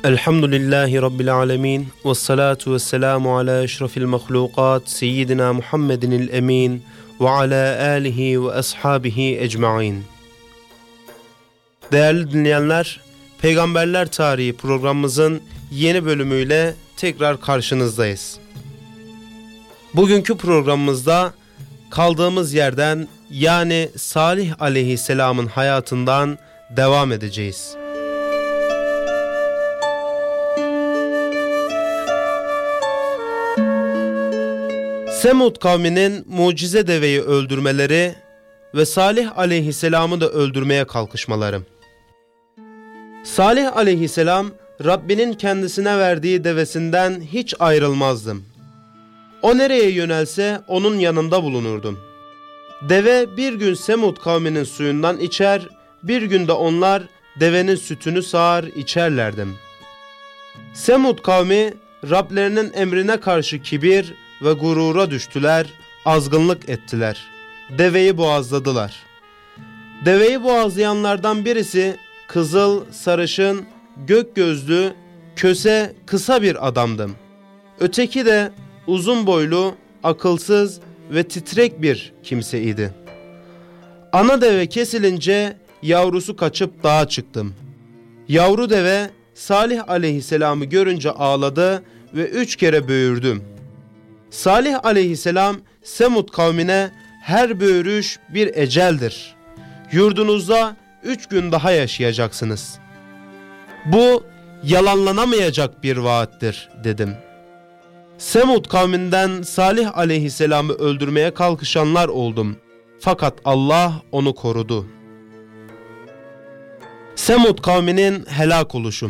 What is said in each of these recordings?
Elhamdülillahi Rabbil alemin. Vessalatu vesselamu ala eşrafil mahlukat. Seyyidina Muhammedinil emin. Ve ala alihi ve ashabihi ecmain. Değerli dinleyenler, Peygamberler Tarihi programımızın yeni bölümüyle tekrar karşınızdayız. Bugünkü programımızda kaldığımız yerden, yani Salih Aleyhisselam'ın hayatından devam edeceğiz. Semud kavminin mucize deveyi öldürmeleri ve Salih Aleyhisselam'ı da öldürmeye kalkışmaları. Salih Aleyhisselam, Rabbinin kendisine verdiği devesinden hiç ayrılmazdı. O nereye yönelse onun yanında bulunurdum. Deve bir gün Semud kavminin suyundan içer, bir gün de onlar devenin sütünü sağar içerlerdi. Semud kavmi Rablerinin emrine karşı kibir ve gurura düştüler, azgınlık ettiler. Deveyi boğazladılar. Deveyi boğazlayanlardan birisi kızıl, sarışın, gök gözlü, köse, kısa bir adamdı. Öteki de uzun boylu, akılsız ve titrek bir kimseydi. Ana deve kesilince yavrusu kaçıp dağa çıktı. Yavru deve Salih Aleyhisselam'ı görünce ağladı ve 3 kere böğürdü. Salih Aleyhisselam Semud kavmine her böğürüş bir eceldir. Yurdunuzda 3 gün daha yaşayacaksınız. Bu yalanlanamayacak bir vaattir dedim. Semud kavminden Salih Aleyhisselam'ı öldürmeye kalkışanlar oldum. Fakat Allah onu korudu. Semud kavminin helak oluşu.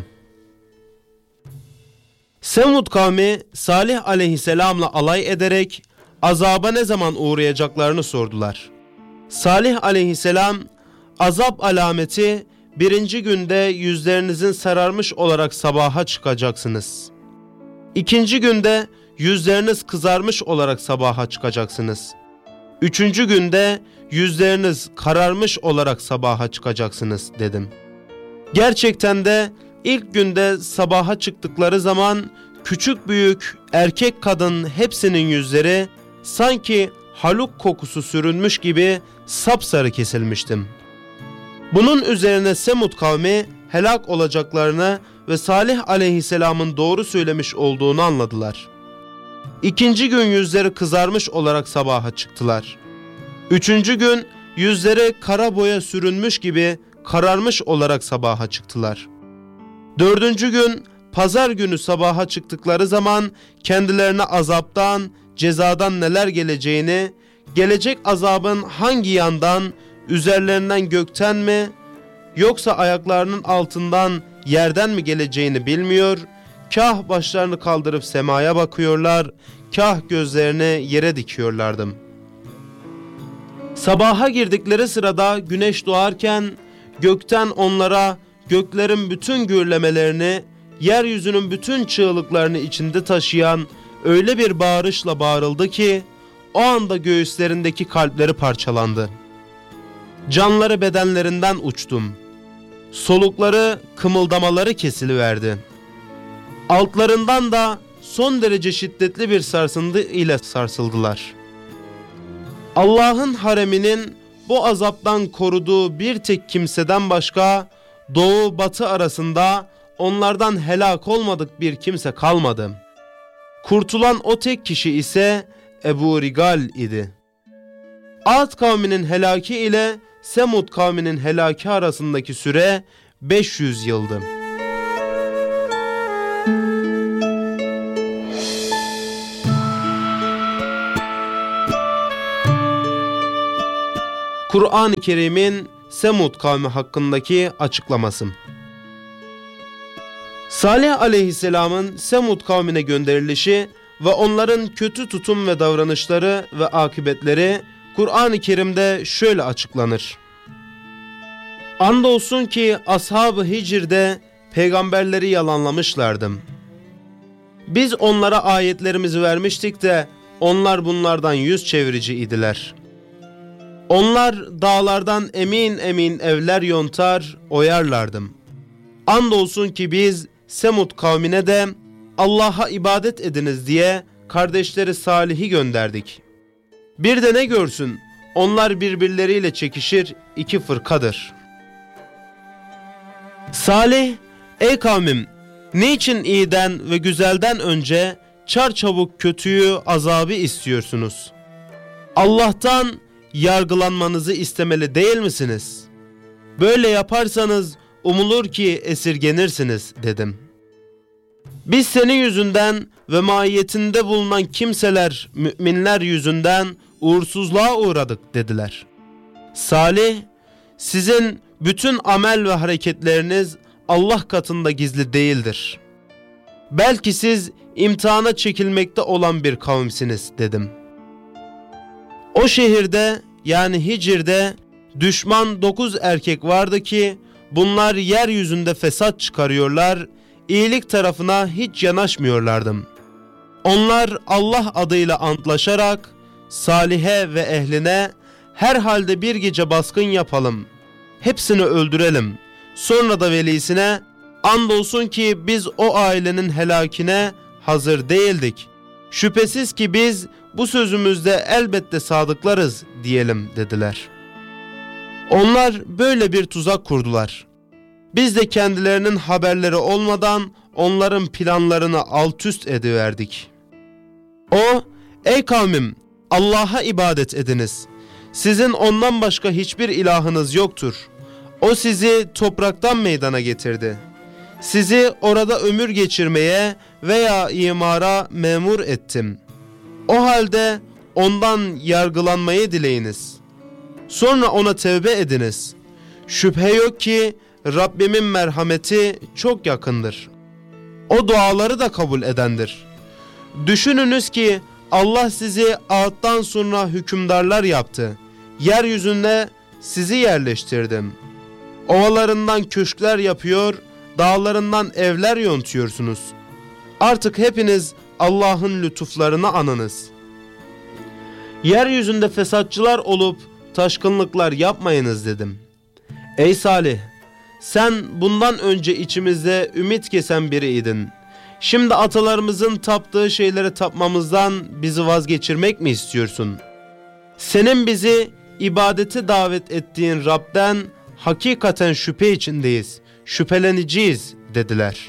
Semud kavmi Salih Aleyhisselam'la alay ederek azaba ne zaman uğrayacaklarını sordular. Salih Aleyhisselam, azap alameti 1. günde yüzlerinizin sararmış olarak sabaha çıkacaksınız. 2. günde yüzleriniz kızarmış olarak sabaha çıkacaksınız. 3. günde yüzleriniz kararmış olarak sabaha çıkacaksınız dedim. Gerçekten de İlk günde sabaha çıktıkları zaman küçük büyük erkek kadın hepsinin yüzleri sanki haluk kokusu sürünmüş gibi sapsarı kesilmiştim. Bunun üzerine Semud kavmi helak olacaklarını ve Salih Aleyhisselam'ın doğru söylemiş olduğunu anladılar. 2. gün yüzleri kızarmış olarak sabaha çıktılar. 3. gün yüzleri kara boya sürünmüş gibi kararmış olarak sabaha çıktılar. 4. gün pazar günü sabaha çıktıkları zaman kendilerine azaptan, cezadan neler geleceğini, gelecek azabın hangi yandan, üzerlerinden gökten mi, yoksa ayaklarının altından yerden mi geleceğini bilmiyor, kah başlarını kaldırıp semaya bakıyorlar, kah gözlerini yere dikiyorlardı. Sabaha girdikleri sırada güneş doğarken gökten onlara göklerin bütün gürlemelerini, yeryüzünün bütün çığlıklarını içinde taşıyan öyle bir bağırışla bağırıldı ki o anda göğüslerindeki kalpleri parçalandı. Canları bedenlerinden uçtum. Solukları, kımıldamaları kesiliverdi. Altlarından da son derece şiddetli bir sarsıntı ile sarsıldılar. Allah'ın hareminin bu azaptan koruduğu bir tek kimseden başka doğu batı arasında onlardan helak olmadık bir kimse kalmadı. Kurtulan o tek kişi ise Ebu Rigal idi. Ad kavminin helaki ile Semud kavminin helaki arasındaki süre 500 yıldı. Kur'an-ı Kerim'in Semud kavmi hakkındaki açıklaması. Salih Aleyhisselam'ın Semud kavmine gönderilişi ve onların kötü tutum ve davranışları ve akıbetleri Kur'an-ı Kerim'de şöyle açıklanır. Andolsun ki ashab-ı Hicr'de peygamberleri yalanlamışlardı. Biz onlara ayetlerimizi vermiştik de onlar bunlardan yüz çevirici idiler. Onlar dağlardan emin emin evler yontar, oyarlardı. Andolsun ki biz Semud kavmine de Allah'a ibadet ediniz diye kardeşleri Salih'i gönderdik. Bir de ne görsün, onlar birbirleriyle çekişir, iki fırkadır. Salih, ey kavmim, niçin iyiden ve güzelden önce çarçabuk kötüyü, azabı istiyorsunuz? Allah'tan yargılanmanızı istemeli değil misiniz? Böyle yaparsanız umulur ki esirgenirsiniz dedim. Biz senin yüzünden ve mahiyetinde bulunan kimseler, müminler yüzünden uğursuzluğa uğradık dediler. Salih, sizin bütün amel ve hareketleriniz Allah katında gizli değildir. Belki siz imtihana çekilmekte olan bir kavimsiniz dedim. O şehirde yani Hicr'de düşman 9 erkek vardı ki bunlar yeryüzünde fesat çıkarıyorlar, iyilik tarafına hiç yanaşmıyorlardı. Onlar Allah adıyla antlaşarak Salih'e ve ehline herhalde bir gece baskın yapalım, hepsini öldürelim, sonra da velisine andolsun ki biz o ailenin helakine hazır değildik. Şüphesiz ki biz bu sözümüzde elbette sadıklarız diyelim dediler. Onlar böyle bir tuzak kurdular. Biz de kendilerinin haberleri olmadan onların planlarını alt üst ediverdik. O, ey kavmim, Allah'a ibadet ediniz. Sizin ondan başka hiçbir ilahınız yoktur. O sizi topraktan meydana getirdi. Sizi orada ömür geçirmeye veya imara memur ettim. O halde ondan yargılanmayı dileyiniz. Sonra ona tevbe ediniz. Şüphe yok ki Rabbimin merhameti çok yakındır. O duaları da kabul edendir. Düşününüz ki Allah sizi ağıttan sonra hükümdarlar yaptı. Yeryüzünde sizi yerleştirdim. Ovalarından köşkler yapıyor, dağlarından evler yontuyorsunuz. Artık hepiniz Allah'ın lütuflarını anınız. Yeryüzünde fesatçılar olup taşkınlıklar yapmayınız dedim. Ey Salih, sen bundan önce içimizde ümit kesen biriydin. Şimdi atalarımızın taptığı şeylere tapmamızdan bizi vazgeçirmek mi istiyorsun? Senin bizi ibadete davet ettiğin Rab'den hakikaten şüphe içindeyiz, şüpheleneceğiz dediler.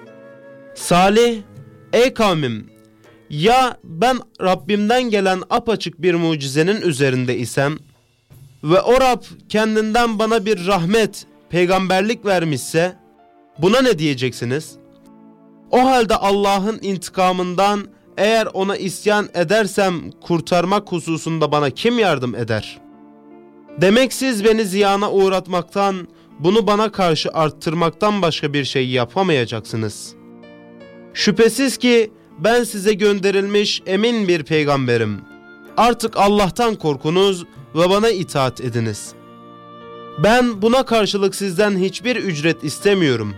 Salih, ey kavmim, ya ben Rabbimden gelen apaçık bir mucizenin üzerinde isem ve o Rab kendinden bana bir rahmet, peygamberlik vermişse buna ne diyeceksiniz? O halde Allah'ın intikamından eğer ona isyan edersem kurtarmak hususunda bana kim yardım eder? Demek siz beni ziyana uğratmaktan, bunu bana karşı arttırmaktan başka bir şey yapamayacaksınız. Şüphesiz ki ben size gönderilmiş emin bir peygamberim. Artık Allah'tan korkunuz ve bana itaat ediniz. Ben buna karşılık sizden hiçbir ücret istemiyorum.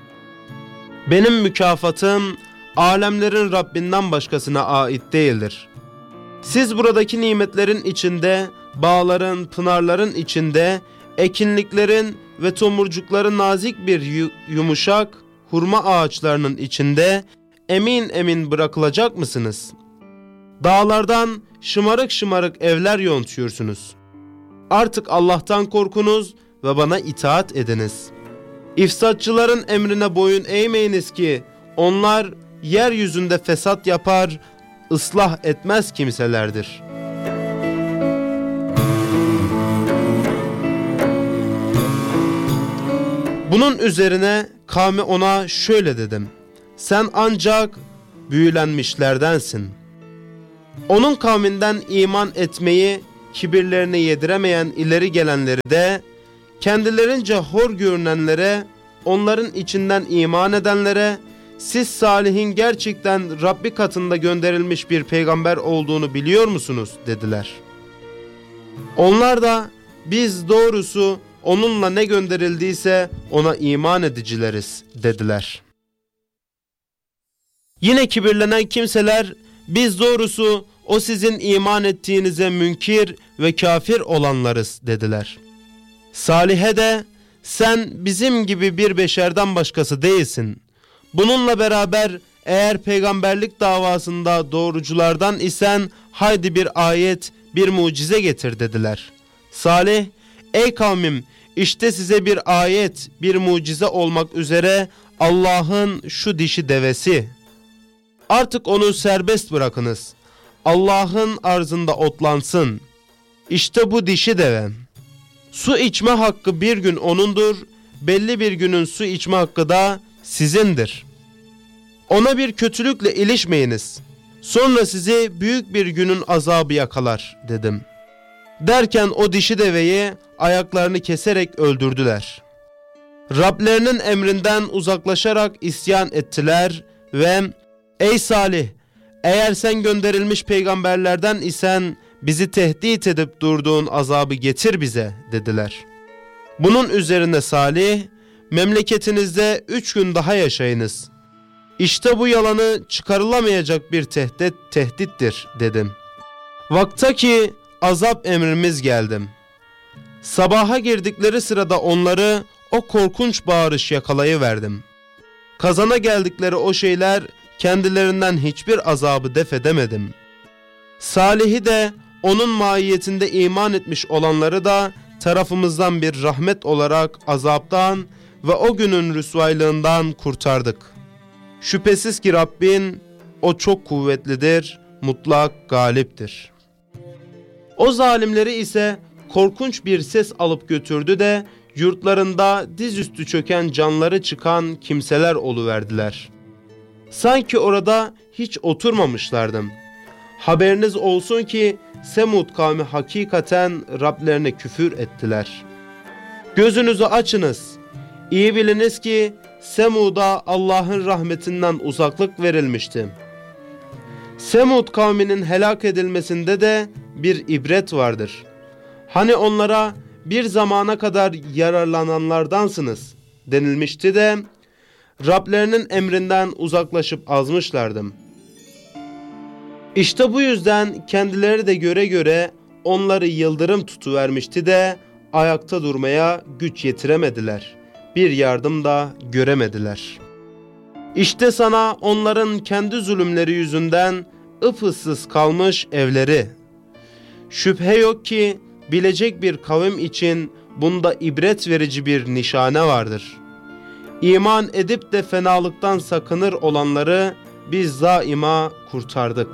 Benim mükafatım alemlerin Rabbinden başkasına ait değildir. Siz buradaki nimetlerin içinde, bağların, pınarların içinde, ekinliklerin ve tomurcukların nazik bir yumuşak hurma ağaçlarının içinde emin emin bırakılacak mısınız? Dağlardan şımarık şımarık evler yontuyorsunuz. Artık Allah'tan korkunuz ve bana itaat ediniz. İfsatçıların emrine boyun eğmeyiniz ki onlar yeryüzünde fesat yapar, ıslah etmez kimselerdir. Bunun üzerine kavmi ona şöyle dedim: sen ancak büyülenmişlerdensin. Onun kavminden iman etmeyi kibirlerine yediremeyen ileri gelenleri de kendilerince hor görünenlere, onların içinden iman edenlere siz Salih'in gerçekten Rabbi katında gönderilmiş bir peygamber olduğunu biliyor musunuz dediler. Onlar da biz doğrusu onunla ne gönderildiyse ona iman edicileriz dediler. Yine kibirlenen kimseler biz doğrusu o sizin iman ettiğinize münkir ve kafir olanlarız dediler. Salih'e de sen bizim gibi bir beşerden başkası değilsin. Bununla beraber eğer peygamberlik davasında doğruculardan isen haydi bir ayet, bir mucize getir dediler. Salih, ey kavmim, işte size bir ayet, bir mucize olmak üzere Allah'ın şu dişi devesi. Artık onu serbest bırakınız. Allah'ın arzında otlansın. İşte bu dişi deve. Su içme hakkı bir gün onundur, belli bir günün su içme hakkı da sizindir. Ona bir kötülükle ilişmeyiniz. Sonra sizi büyük bir günün azabı yakalar dedim. Derken o dişi deveyi ayaklarını keserek öldürdüler. Rablerinin emrinden uzaklaşarak isyan ettiler ve ey Salih, eğer sen gönderilmiş peygamberlerden isen bizi tehdit edip durduğun azabı getir bize dediler. Bunun üzerine Salih, memleketinizde 3 gün daha yaşayınız. İşte bu yalanı çıkarılamayacak bir tehdittir dedim. Vaktaki azap emrimiz geldim. Sabaha girdikleri sırada onları o korkunç bağırış yakalayıverdim. Kazana geldikleri o şeyler kendilerinden hiçbir azabı def edemedim. Salih'i de onun mahiyetinde iman etmiş olanları da tarafımızdan bir rahmet olarak azaptan ve o günün rüsvaylığından kurtardık. Şüphesiz ki Rabbin o çok kuvvetlidir, mutlak galiptir. O zalimleri ise korkunç bir ses alıp götürdü de yurtlarında dizüstü çöken canları çıkan kimseler oluverdiler. Sanki orada hiç oturmamışlardım. Haberiniz olsun ki Semud kavmi hakikaten Rablerine küfür ettiler. Gözünüzü açınız. İyi biliniz ki Semud'a Allah'ın rahmetinden uzaklık verilmişti. Semud kavminin helak edilmesinde de bir ibret vardır. Hani onlara bir zamana kadar yararlananlardansınız denilmişti de Rablerinin emrinden uzaklaşıp azmışlardım. İşte bu yüzden kendileri de göre göre onları yıldırım tutuvermişti de ayakta durmaya güç yetiremediler. Bir yardım da göremediler. İşte sana onların kendi zulümleri yüzünden ıpıssız kalmış evleri. Şüphe yok ki bilecek bir kavim için bunda ibret verici bir nişane vardır. İman edip de fenalıktan sakınır olanları biz daima kurtardık.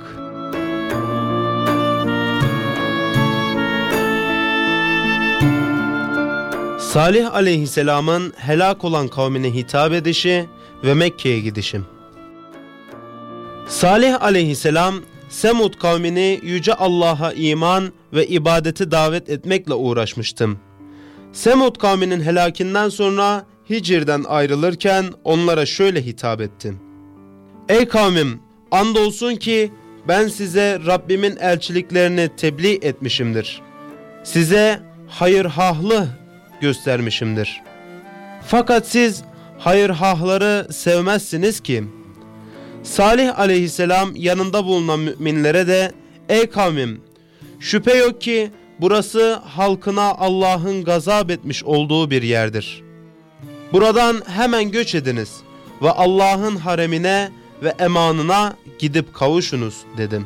Salih aleyhisselamın helak olan kavmine hitap edişi ve Mekke'ye gidişi. Salih aleyhisselam Semud kavmini yüce Allah'a iman ve ibadeti davet etmekle uğraşmıştım. Semud kavminin helakinden sonra Hicr'den ayrılırken onlara şöyle hitap ettim. Ey kavmim, andolsun ki ben size Rabbimin elçiliklerini tebliğ etmişimdir. Size hayırhahlı göstermişimdir. Fakat siz hayırhahları sevmezsiniz ki. Salih aleyhisselam yanında bulunan müminlere de ey kavmim, şüphe yok ki burası halkına Allah'ın gazap etmiş olduğu bir yerdir. Buradan hemen göç ediniz ve Allah'ın haremine ve emanına gidip kavuşunuz dedim.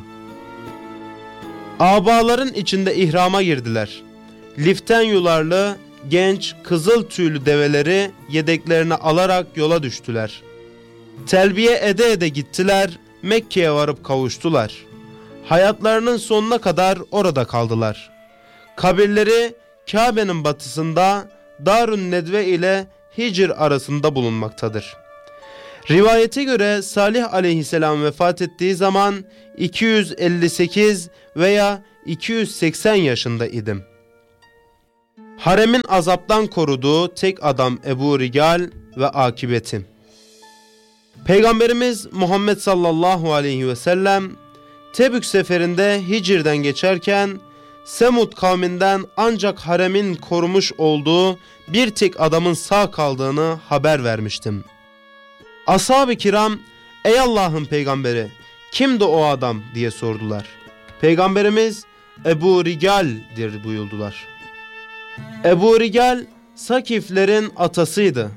Abaların içinde ihrama girdiler. Liften yularlı, genç, kızıl tüylü develeri yedeklerine alarak yola düştüler. Telbiye ede ede gittiler, Mekke'ye varıp kavuştular. Hayatlarının sonuna kadar orada kaldılar. Kabirleri Kabe'nin batısında Darun Nedve ile Hicr arasında bulunmaktadır. Rivayete göre Salih aleyhisselam vefat ettiği zaman 258 veya 280 yaşında idim. Haremin azaptan koruduğu tek adam Ebu Rigal ve akibeti. Peygamberimiz Muhammed sallallahu aleyhi ve sellem Tebük seferinde Hicr'den geçerken Semud kavminden ancak haremin korumuş olduğu bir tek adamın sağ kaldığını haber vermiştim. Ashab-ı kiram ey Allah'ın peygamberi kimdi o adam diye sordular. Peygamberimiz Ebu Rigal'dir buyurdular. Ebu Rigal Sakiflerin atasıydı.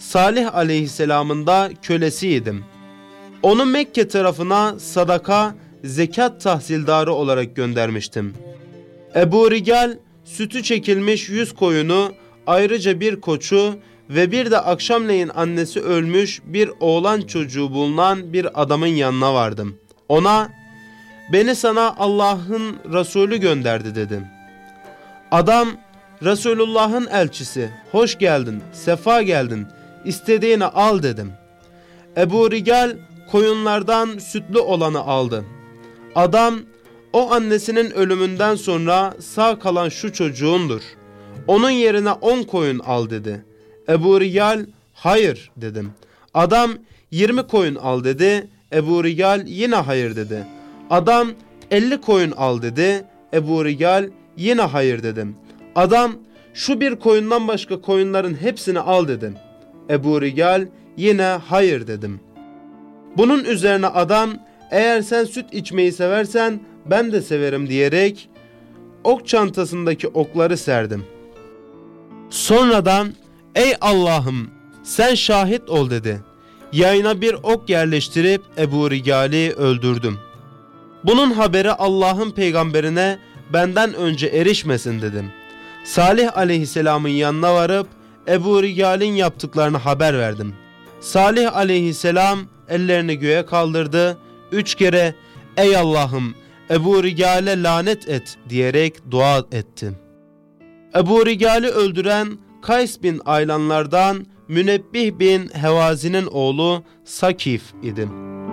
Salih aleyhisselamın da kölesiydim. Onu Mekke tarafına sadaka, zekat tahsildarı olarak göndermiştim. Ebu Rigal, sütü çekilmiş 100 koyunu, ayrıca bir koçu ve bir de akşamleyin annesi ölmüş bir oğlan çocuğu bulunan bir adamın yanına vardım. Ona, "Beni sana Allah'ın Resulü gönderdi," dedim. Adam, "Resulullah'ın elçisi, hoş geldin, sefa geldin, istediğini al," dedim. Ebu Rigal koyunlardan sütlü olanı aldı. Adam, "O annesinin ölümünden sonra sağ kalan şu çocuğundur. Onun yerine 10 koyun al," dedi. Ebu Rigal, "Hayır," dedim. Adam, 20 koyun al," dedi. Ebu Rigal yine hayır dedi. Adam, 50 koyun al," dedi. Ebu Rigal yine hayır dedim. Adam, "Şu bir koyundan başka koyunların hepsini al," dedim. Ebu Rigal yine hayır dedim. Bunun üzerine adam, "Eğer sen süt içmeyi seversen ben de severim," diyerek ok çantasındaki okları serdim. Sonradan, "Ey Allah'ım, sen şahit ol," dedi. Yayına bir ok yerleştirip Ebu Rigal'i öldürdüm. Bunun haberi Allah'ın peygamberine benden önce erişmesin dedim. Salih aleyhisselamın yanına varıp Ebu Rigal'in yaptıklarını haber verdim. Salih aleyhisselam ellerini göğe kaldırdı. 3 kere "Ey Allah'ım, Ebu Rigal'e lanet et," diyerek dua etti. Ebu Rigal'i öldüren Kays bin Aylanlardan Münebbih bin Hevazi'nin oğlu Sakif idi.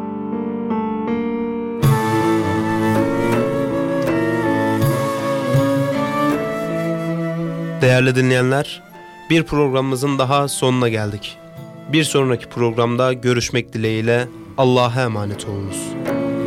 Değerli dinleyenler, bir programımızın daha sonuna geldik. Bir sonraki programda görüşmek dileğiyle Allah'a emanet olunuz.